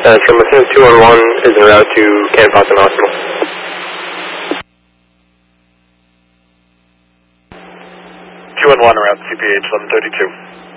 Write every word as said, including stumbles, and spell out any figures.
Uh, from within two one one is en route to Camp Boston Hospital. two one one around C P H eleven thirty-two.